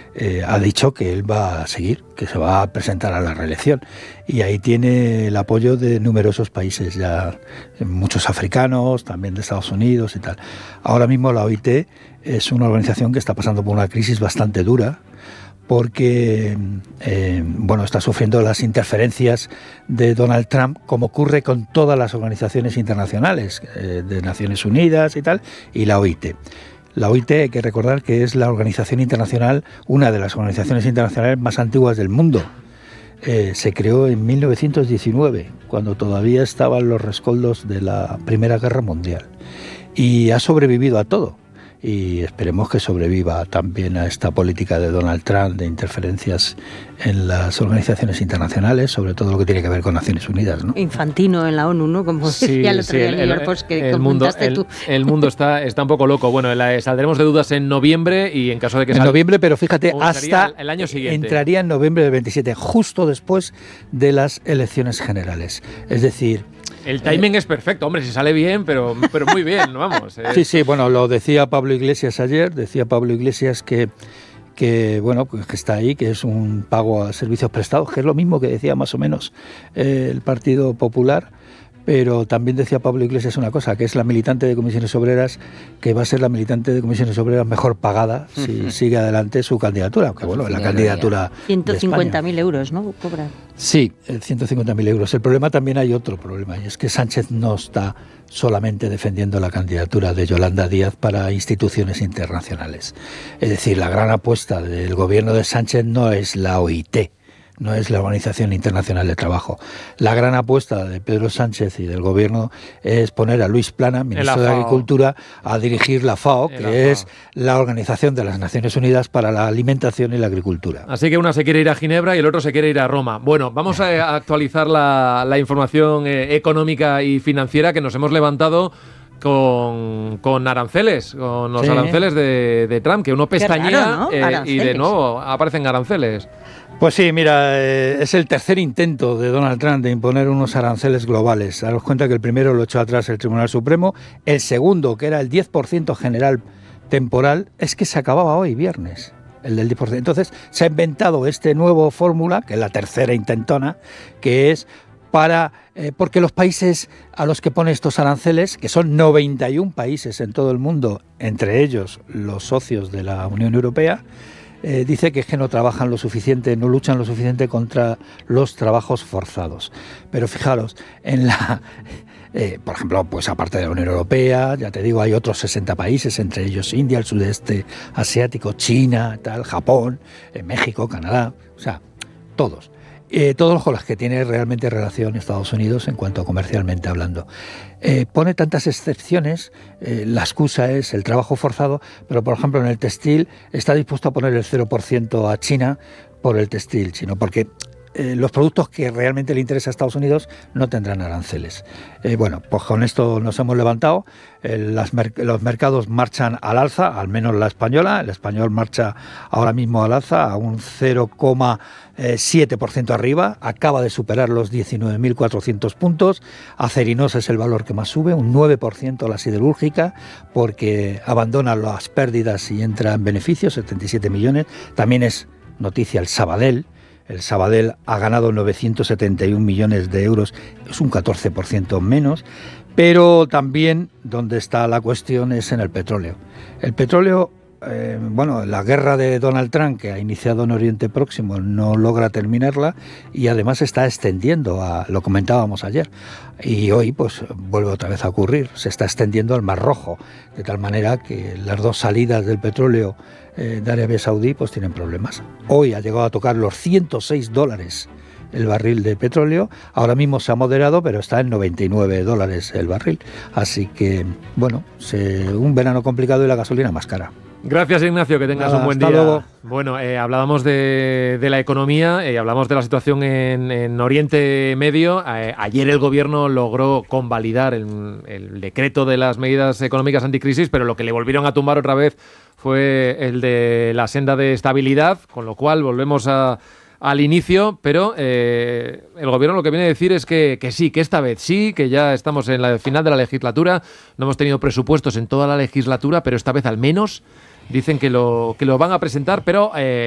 ha dicho que él va a seguir, que se va a presentar a la reelección. Y ahí tiene el apoyo de numerosos países, ya muchos africanos, también de Estados Unidos y tal. Ahora mismo la OIT es una organización que está pasando por una crisis bastante dura, porque está sufriendo las interferencias de Donald Trump, como ocurre con todas las organizaciones internacionales, de Naciones Unidas y tal, y la OIT. La OIT, hay que recordar que es la organización internacional, una de las organizaciones internacionales más antiguas del mundo. Se creó en 1919, cuando todavía estaban los rescoldos de la Primera Guerra Mundial, y ha sobrevivido a todo. Y esperemos que sobreviva también a esta política de Donald Trump de interferencias en las organizaciones internacionales, sobre todo lo que tiene que ver con Naciones Unidas, ¿no? Infantino en la ONU, ¿no? Como decía el otro día en New York Post, que comentaste tú. El mundo está un poco loco. Bueno, saldremos de dudas en noviembre y en caso de que en noviembre, pero fíjate, hasta el año siguiente. Entraría en noviembre del 27, justo después de las elecciones generales. Es decir, el timing es perfecto, hombre, si sale bien, pero muy bien, vamos. Sí, bueno, lo decía Pablo Iglesias ayer, que está ahí, que es un pago a servicios prestados, que es lo mismo que decía más o menos el Partido Popular. Pero también decía Pablo Iglesias una cosa, que es la militante de Comisiones Obreras, que va a ser la militante de Comisiones Obreras mejor pagada si sigue adelante su candidatura. Aunque bueno, la candidatura 150.000 euros, ¿no? Cobra. Sí, 150.000 euros. El problema también hay otro problema, y es que Sánchez no está solamente defendiendo la candidatura de Yolanda Díaz para instituciones internacionales. Es decir, la gran apuesta del gobierno de Sánchez no es la OIT, no es la Organización Internacional de Trabajo. La gran apuesta de Pedro Sánchez y del gobierno es poner a Luis Plana, ministro de Agricultura, a dirigir la FAO, que es la Organización de las Naciones Unidas para la Alimentación y la Agricultura. Así que una se quiere ir a Ginebra y el otro se quiere ir a Roma. Bueno, vamos a actualizar la información económica y financiera que nos hemos levantado con aranceles, con los aranceles de Trump, que uno pestañea, ¿no? Y de nuevo aparecen aranceles. Pues sí, mira, es el tercer intento de Donald Trump de imponer unos aranceles globales. Daros cuenta que el primero lo echó atrás el Tribunal Supremo, el segundo, que era el 10% general temporal, es que se acababa hoy, viernes, el del 10%. Entonces se ha inventado este nuevo fórmula, que es la tercera intentona, que es porque los países a los que pone estos aranceles, que son 91 países en todo el mundo, entre ellos los socios de la Unión Europea, dice que es que no trabajan lo suficiente, no luchan lo suficiente contra los trabajos forzados. Pero fijaros, por ejemplo, pues aparte de la Unión Europea, ya te digo, hay otros 60 países, entre ellos India, el sudeste asiático, China, Japón, México, Canadá, o sea, todos. Todos con los que tiene realmente relación Estados Unidos en cuanto a comercialmente hablando. Pone tantas excepciones, la excusa es el trabajo forzado, pero por ejemplo en el textil está dispuesto a poner el 0% a China por el textil chino, porque los productos que realmente le interesa a Estados Unidos no tendrán aranceles. Pues con esto nos hemos levantado. Los mercados marchan al alza, al menos la española. El español marcha ahora mismo al alza a un 0,7% arriba. Acaba de superar los 19.400 puntos. Acerinox es el valor que más sube, un 9% la siderúrgica, porque abandona las pérdidas y entra en beneficios, 77 millones. También es noticia el Sabadell. El Sabadell ha ganado 971 millones de euros, es un 14% menos, pero también donde está la cuestión es en el petróleo. El petróleo, la guerra de Donald Trump, que ha iniciado en Oriente Próximo, no logra terminarla y además está extendiendo, lo comentábamos ayer, y hoy pues vuelve otra vez a ocurrir, se está extendiendo al Mar Rojo, de tal manera que las dos salidas del petróleo de Arabia Saudí pues tienen problemas. Hoy ha llegado a tocar los $106 el barril de petróleo, ahora mismo se ha moderado, pero está en $99 el barril. Así que, un verano complicado y la gasolina más cara. Gracias, Ignacio, que tengas un buen día. Luego. Bueno, hablábamos de la economía, hablamos de la situación en Oriente Medio. Ayer el gobierno logró convalidar el decreto de las medidas económicas anticrisis, pero lo que le volvieron a tumbar otra vez fue el de la senda de estabilidad, con lo cual volvemos al inicio, pero el gobierno lo que viene a decir es que sí, que esta vez sí, que ya estamos en la final de la legislatura, no hemos tenido presupuestos en toda la legislatura, pero esta vez al menos dicen que lo van a presentar, pero